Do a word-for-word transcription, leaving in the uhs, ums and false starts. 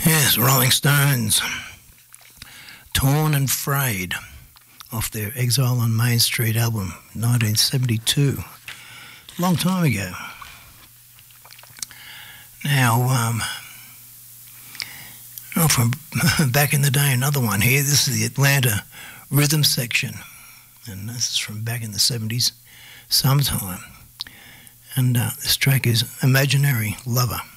Yes, Rolling Stones, Torn and Frayed, off their Exile on Main Street album, nineteen seventy-two. Long time ago. Now, um, oh, from back in the day, another one here. This is the Atlanta Rhythm Section, and this is from back in the seventies sometime. And uh, this track is Imaginary Lover.